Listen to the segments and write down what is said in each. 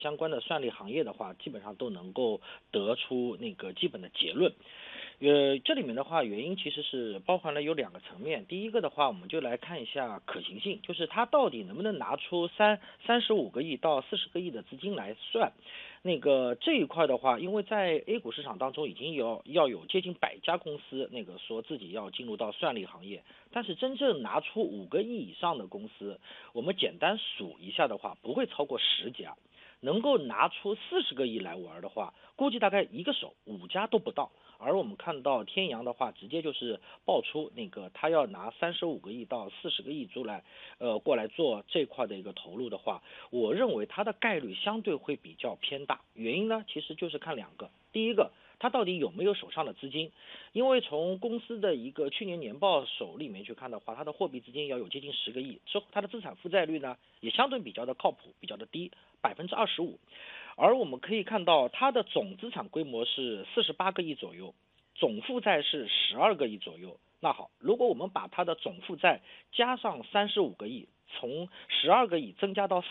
相关的算力行业的话，基本上都能够得出那个基本的结论。这里面的话，原因其实是包含了有2个层面。第一个的话，我们就来看一下可行性，就是它到底能不能拿出35个亿到40个亿的资金来算。那个这一块的话，因为在 A 股市场当中已经要有接近100家公司那个说自己要进入到算力行业，但是真正拿出5个亿以上的公司，我们简单数一下的话，不会超过10家。能够拿出40个亿来玩的话，估计大概一个手5家都不到。而我们看到天阳的话，直接就是爆出那个他要拿35个亿到40个亿过来做这块的一个投入的话，我认为它的概率相对会比较偏大。原因呢，其实就是看2个，第一个，它到底有没有手上的资金？因为从公司的一个去年年报手里面去看的话，它的货币资金要有接近10个亿，之后它的资产负债率呢也相对比较的靠谱，比较的低，25%。而我们可以看到，它的总资产规模是48个亿左右，总负债是12个亿左右。那好，如果我们把它的总负债加上35个亿，从12个亿增加到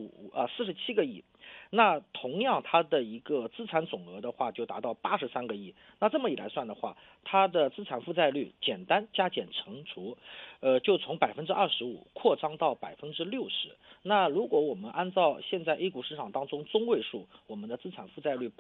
47个亿，那同样它的一个资产总额的话就达到83个亿。那这么一来算的话，它的资产负债率简单加减乘除，就从25%扩张到60%。那如果我们按照现在 A 股市场当中中位数，我们的资产负债率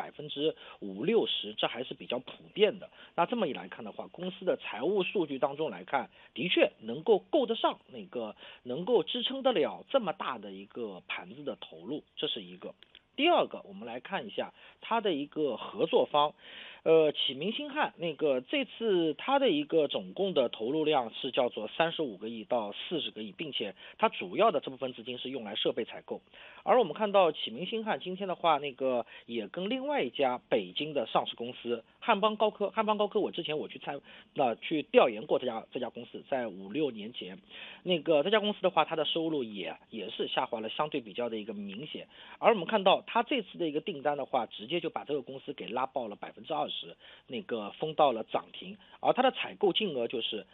50%-60%，这还是比较普遍的。那这么一来看的话，公司的财务数据当中来看，的确能够够得上那个能够支撑得了这么大的一个盘子的投入，这是一个。第二个，我们来看一下它的一个合作方，启明星汉那个这次它的一个总共的投入量是叫做35个亿到40个亿，并且它主要的这部分资金是用来设备采购。而我们看到启明星汉今天的话，那个也跟另外一家北京的上市公司汉邦高科，我之前去调研过这家公司，在5-6年前，那个这家公司的话，它的收入也是下滑了相对比较的一个明显。而我们看到它这次的一个订单的话，直接就把这个公司给拉爆了20%，那个封到了涨停，而它的采购金额就是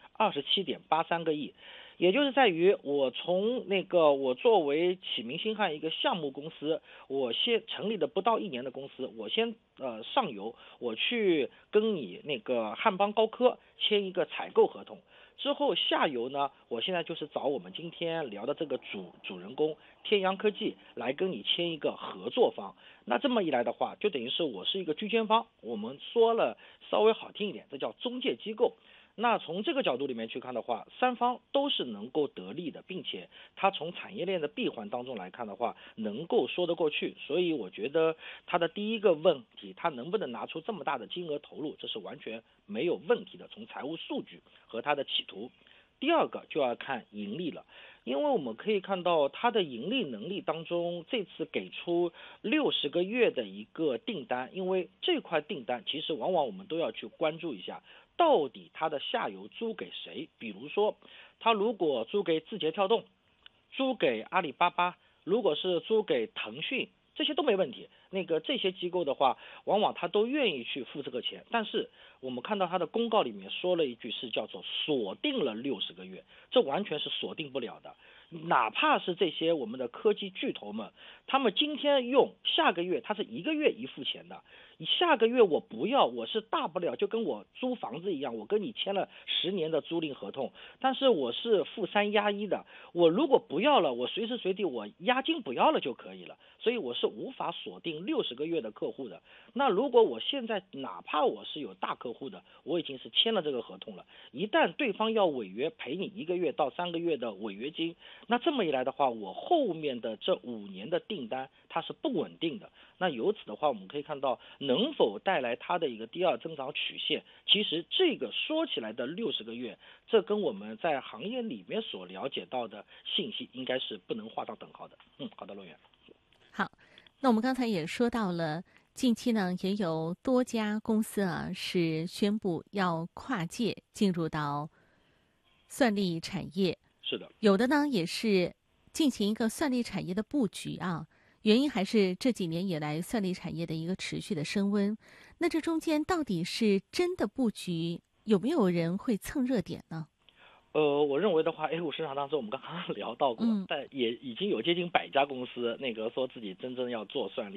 27.83个亿。也就是在于我作为启明星汉一个项目公司，我先成立的不到1年的公司，我先上游我去跟你那个汉邦高科签一个采购合同，之后下游呢，我现在就是找我们今天聊的这个主人公天阳科技来跟你签一个合作方。那这么一来的话，就等于是我是一个居间方，我们说了稍微好听一点，这叫中介机构。那从这个角度里面去看的话，3方都是能够得利的，并且它从产业链的闭环当中来看的话，能够说得过去。所以我觉得它的第一个问题，它能不能拿出这么大的金额投入，这是完全没有问题的，从财务数据和它的企图。第二个就要看盈利了，因为我们可以看到它的盈利能力当中，这次给出60个月的一个订单，因为这块订单其实往往我们都要去关注一下，到底它的下游租给谁？比如说，它如果租给字节跳动，租给阿里巴巴，如果是租给腾讯，这些都没问题。那个这些机构的话，往往他都愿意去付这个钱。但是我们看到他的公告里面说了一句是叫做锁定了60个月，这完全是锁定不了的。哪怕是这些我们的科技巨头们，他们今天用，下个月他是1个月一付钱的。下个月我不要，我是大不了就跟我租房子一样，我跟你签了10年的租赁合同，但是我是付3押1的，我如果不要了，我随时随地我押金不要了就可以了，所以我是无法锁定60个月的客户的。那如果我现在哪怕我是有大客户的，我已经是签了这个合同了，一旦对方要违约，赔你1个月到3个月的违约金，那这么一来的话，我后面的这5年的订单它是不稳定的。那由此的话，我们可以看到能否带来它的一个第二增长曲线，其实这个说起来的60个月，这跟我们在行业里面所了解到的信息应该是不能画上等号的。好的，罗源。 好，那我们刚才也说到了，近期呢也有多家公司是宣布要跨界进入到算力产业， 是的， 有的呢也是进行一个算力产业的布局原因还是这几年以来算力产业的一个持续的升温。那这中间到底是真的布局，有没有人会蹭热点呢？ 我认为的话，A 股市场当中我们刚刚聊到过，但也已经有接近100家公司那个说自己真正要做算力。